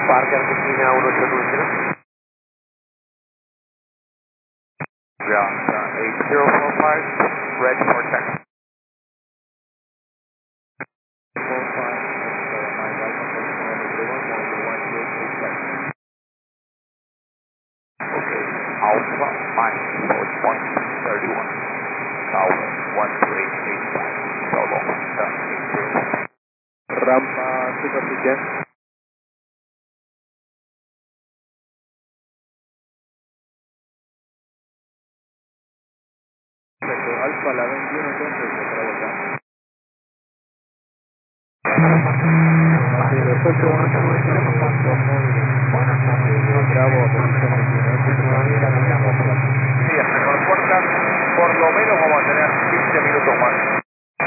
Parque Argentina 1890. Ground 8045, ready for taxi. 45, okay, Alpha minus 4.31, Tower 12885, so long, 80. Rampa superficial. Alfa la 21 entonces para volcar. Vale, después